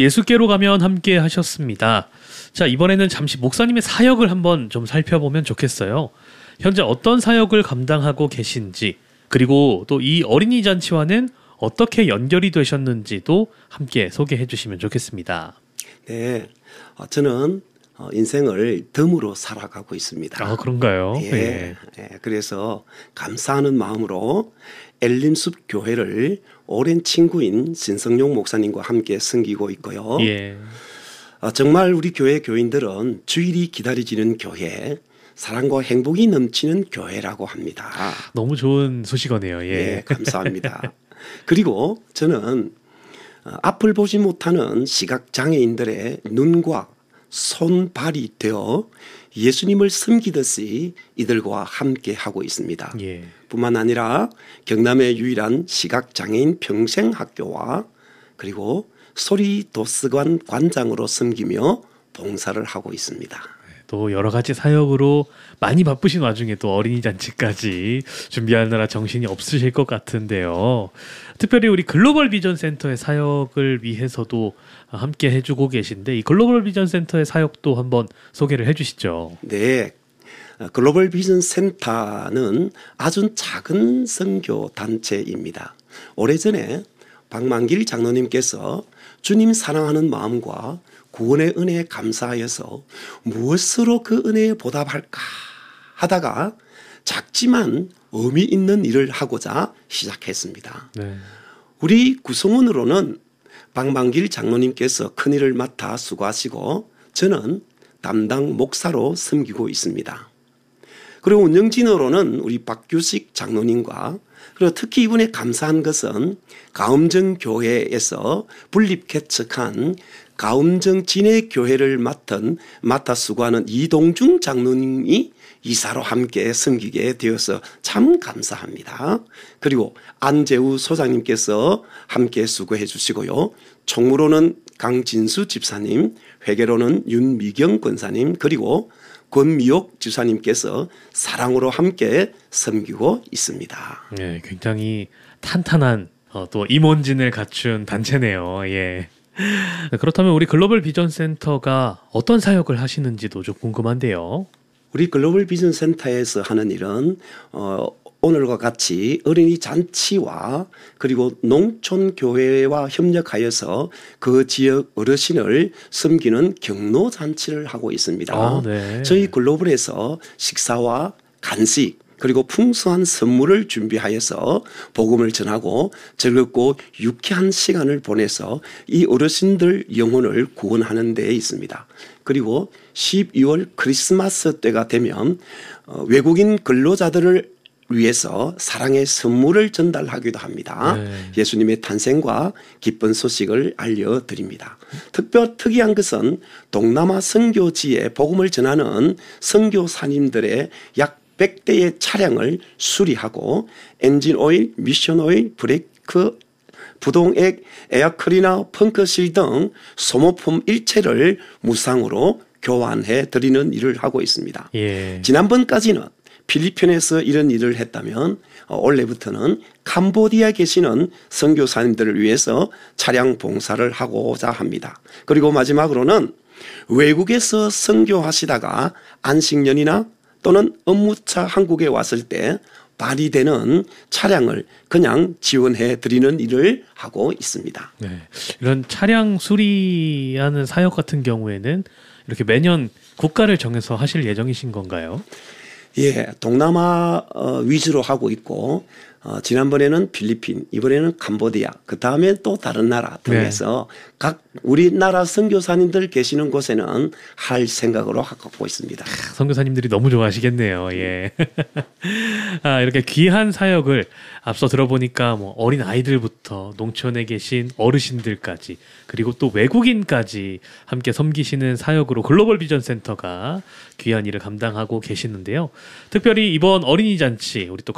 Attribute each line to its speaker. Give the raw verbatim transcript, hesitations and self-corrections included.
Speaker 1: 예수께로 가면 함께 하셨습니다. 자, 이번에는 잠시 목사님의 사역을 한번 좀 살펴보면 좋겠어요. 현재 어떤 사역을 감당하고 계신지, 그리고 또 이 어린이 잔치와는 어떻게 연결이 되셨는지도 함께 소개해 주시면 좋겠습니다.
Speaker 2: 네, 어, 저는 어, 인생을 덤으로 살아가고 있습니다.
Speaker 1: 아, 그런가요?
Speaker 2: 예,
Speaker 1: 예.
Speaker 2: 예, 그래서 감사하는 마음으로 엘림숲 교회를 오랜 친구인 신성용 목사님과 함께 섬기고 있고요.
Speaker 1: 예.
Speaker 2: 어, 정말 우리 교회 교인들은 주일이 기다려지는 교회, 사랑과 행복이 넘치는 교회라고 합니다.
Speaker 1: 너무 좋은 소식이네요. 예,
Speaker 2: 예, 감사합니다. 그리고 저는 어, 앞을 보지 못하는 시각장애인들의 눈과 손, 발이 되어 예수님을 섬기듯이 이들과 함께 하고 있습니다.
Speaker 1: 예.
Speaker 2: 뿐만 아니라 경남의 유일한 시각장애인 평생학교와 그리고 소리도서관 관장으로 섬기며 봉사를 하고 있습니다.
Speaker 1: 또 여러 가지 사역으로 많이 바쁘신 와중에 또 어린이 잔치까지 준비하느라 정신이 없으실 것 같은데요. 특별히 우리 글로벌 비전 센터의 사역을 위해서도 함께 해주고 계신데, 이 글로벌 비전 센터의 사역도 한번 소개를 해주시죠.
Speaker 2: 네, 글로벌 비전 센터는 아주 작은 선교 단체입니다. 오래전에 박만길 장로님께서 주님 사랑하는 마음과 구원의 은혜에 감사하여서 무엇으로 그 은혜에 보답할까 하다가 작지만 의미 있는 일을 하고자 시작했습니다. 네. 우리 구성원으로는 박만길 장로님께서 큰일을 맡아 수고하시고 저는 담당 목사로 섬기고 있습니다. 그리고 운영진으로는 우리 박규식 장로님과, 그리고 특히 이분에 감사한 것은 가음정 교회에서 분립 개척한 가음정 진해교회를 맡은 맡아 수고하는 이동중 장로님이 이사로 함께 섬기게 되어서 참 감사합니다. 그리고 안재우 소장님께서 함께 수고해 주시고요. 총무로는 강진수 집사님, 회계로는 윤미경 권사님, 그리고 권미옥 지사님께서 사랑으로 함께 섬기고 있습니다.
Speaker 1: 네, 굉장히 탄탄한 어, 또 임원진을 갖춘 단체네요. 예. 그렇다면 우리 글로벌 비전 센터가 어떤 사역을 하시는지도 좀 궁금한데요.
Speaker 2: 우리 글로벌 비전 센터에서 하는 일은 어, 오늘과 같이 어린이 잔치와 그리고 농촌 교회와 협력하여서 그 지역 어르신을 섬기는 경로 잔치를 하고 있습니다.
Speaker 1: 아, 네.
Speaker 2: 저희 글로벌에서 식사와 간식 그리고 풍성한 선물을 준비하여서 복음을 전하고 즐겁고 유쾌한 시간을 보내서 이 어르신들 영혼을 구원하는 데에 있습니다. 그리고 십이월 크리스마스 때가 되면 외국인 근로자들을 위해서 사랑의 선물을 전달하기도 합니다. 네. 예수님의 탄생과 기쁜 소식을 알려드립니다. 특별 특이한 것은 동남아 선교지에 복음을 전하는 선교사님들의 약 백 대의 차량을 수리하고 엔진 오일, 미션 오일, 브레이크, 부동액, 에어클리너, 펑크실 등 소모품 일체를 무상으로 교환해 드리는 일을 하고 있습니다. 예. 지난번까지는 필리핀에서 이런 일을 했다면 올해부터는 캄보디아에 계시는 선교사님들을 위해서 차량 봉사를 하고자 합니다. 그리고 마지막으로는 외국에서 선교하시다가 안식년이나 또는 업무차 한국에 왔을 때 발휘되는 차량을 그냥 지원해 드리는 일을 하고 있습니다. 네,
Speaker 1: 이런 차량 수리하는 사역 같은 경우에는 이렇게 매년 국가를 정해서 하실 예정이신 건가요?
Speaker 2: 예, 동남아 위주로 하고 있고 어, 지난번에는 필리핀, 이번에는 캄보디아, 그 다음에 또 다른 나라 등에서 네. 각 우리나라 선교사님들 계시는 곳에는 할 생각으로 갖고 있습니다.
Speaker 1: 선교사님들이 너무 좋아하시겠네요. 예. 아, 이렇게 귀한 사역을 앞서 들어보니까 뭐 어린 아이들부터 농촌에 계신 어르신들까지 그리고 또 외국인까지 함께 섬기시는 사역으로 글로벌 비전 센터가 귀한 일을 감당하고 계시는데요. 특별히 이번 어린이 잔치 우리 또